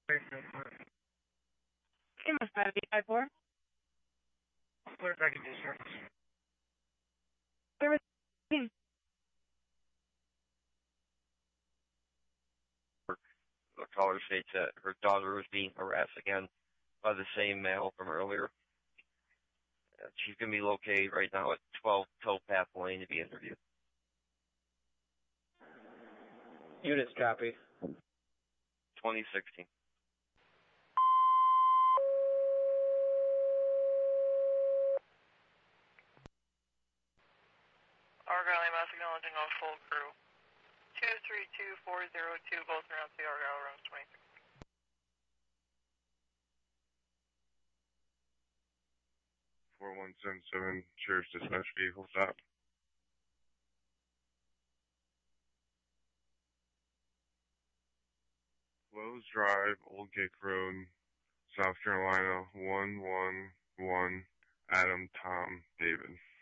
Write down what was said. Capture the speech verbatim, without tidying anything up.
Hey, Miss Betty, five four. What if I can do, sir? Service team. The caller states that her daughter was being harassed again by the same male from earlier. Uh, she's going to be located right now at twelve Towpath Lane to be interviewed. Units copy. twenty sixteen. Argyle, I'm acknowledging on full crew. two three two four zero two, both around the Argyle, rounds twenty-six. four one seven seven, Sheriff's Dispatch Vehicle Stop. Lowe's Drive, Old Gate Road, South Carolina, one one one, Adam, Tom, David.